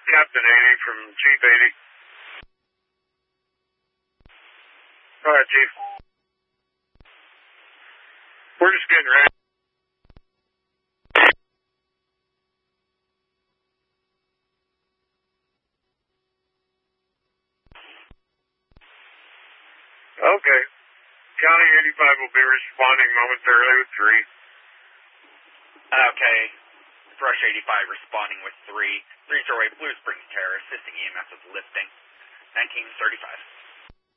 Captain 80 from Chief 80. Go ahead, Chief. We're just getting ready. Okay. County 85 will be responding momentarily with 3. Okay. Brush 85 responding with 3. 3 Story Blue Springs Terrace, assisting EMS with lifting. 1935.